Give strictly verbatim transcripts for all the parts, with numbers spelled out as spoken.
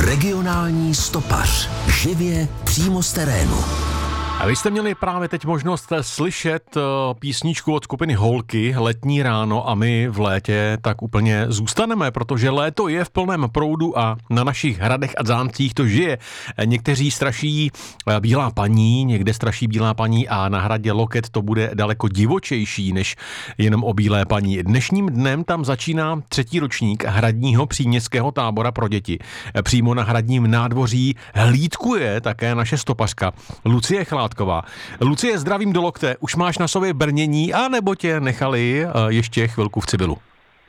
Regionální stopař. Živě přímo z terénu. A vy jste měli právě teď možnost slyšet písničku od skupiny Holky Letní ráno a my v létě tak úplně zůstaneme, protože léto je v plném proudu a na našich hradech a zámcích to žije. Někteří straší bílá paní, někde straší bílá paní a na hradě Loket to bude daleko divočejší než jenom o bílé paní. Dnešním dnem tam začíná třetí ročník hradního příměstského tábora pro děti. Přímo na hradním nádvoří hlídkuje také naše stopařka Lucie Chládková. Lucie, zdravím do Lokte. Už máš na sobě brnění, anebo tě nechali ještě chvilku v civilu?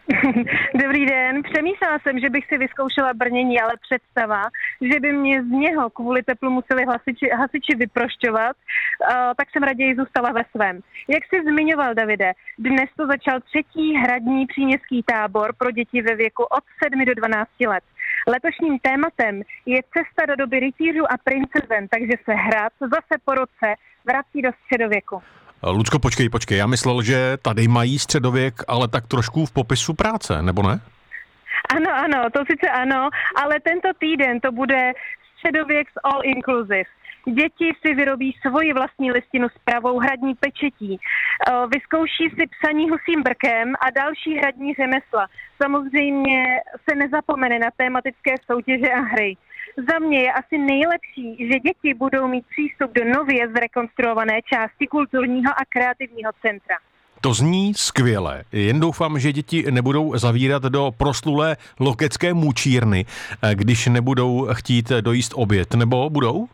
Dobrý den. Přemýšlela jsem, že bych si vyzkoušela brnění, ale představa, že by mě z něho kvůli teplu museli hasiči, hasiči vyprošťovat, uh, tak jsem raději zůstala ve svém. Jak jsi zmiňoval, Davide, dnes to začal třetí hradní příměstský tábor pro děti ve věku od sedmi do dvanácti let. Letošním tématem je cesta do doby rytířů a princezen, takže se hrad zase po roce vrací do středověku. Lucko, počkej, počkej, já myslel, že tady mají středověk, ale tak trošku v popisu práce, nebo ne? Ano, ano, to sice ano, ale tento týden to bude středověk s all inclusive. Děti si vyrobí svoji vlastní listinu s pravou hradní pečetí, vyzkouší si psaní husím brkem a další hradní řemesla. Samozřejmě se nezapomene na tematické soutěže a hry. Za mě je asi nejlepší, že děti budou mít přístup do nově zrekonstruované části kulturního a kreativního centra. To zní skvěle. Jen doufám, že děti nebudou zavírat do proslulé loketské mučírny, když nebudou chtít dojíst oběd, nebo budou?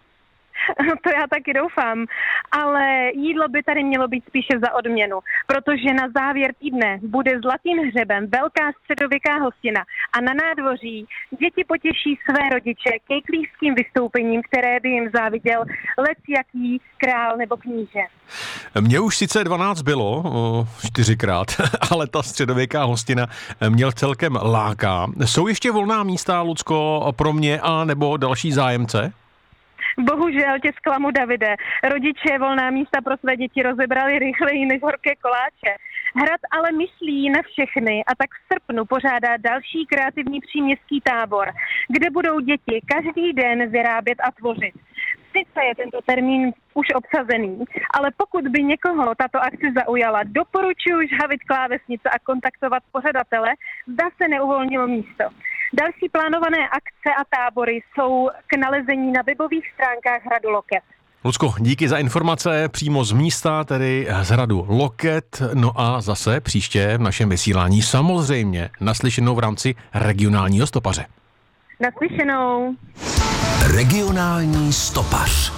To já taky doufám, ale jídlo by tady mělo být spíše za odměnu, protože na závěr týdne bude Zlatým hřebem velká středověká hostina a na nádvoří děti potěší své rodiče kejklířským vystoupením, které by jim záviděl lecjaký král nebo kníže. Mně už sice dvanáct bylo, čtyřikrát, ale ta středověká hostina mě celkem láká. Jsou ještě volná místa, Lucko, pro mě a nebo další zájemce? Bohužel tě zklamu, Davide. Rodiče volná místa pro své děti rozebrali rychleji než horké koláče. Hrad ale myslí na všechny a tak v srpnu pořádá další kreativní příměstský tábor, kde budou děti každý den vyrábět a tvořit. Sice je tento termín už obsazený, ale pokud by někoho tato akce zaujala, doporučuji žhavit klávesnice a kontaktovat pořadatele, zda se neuvolnilo místo. Další plánované akce a tábory jsou k nalezení na webových stránkách hradu Loket. Lucko, díky za informace přímo z místa, tedy z hradu Loket. No a zase příště v našem vysílání samozřejmě naslyšenou v rámci regionálního stopaře. Naslyšenou. Regionální stopař.